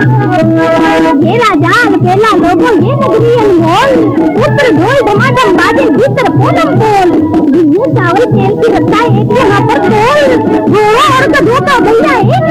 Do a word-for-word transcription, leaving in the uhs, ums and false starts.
ये राजा केला लोगों ये नगरी अनमोल उत्तर ढोल धमाधम बाजे भीतर पोलम पोल गेहूं चावल तेल की रखता एक यहाँ पर तोल घोड़ा और गधों का भैया एक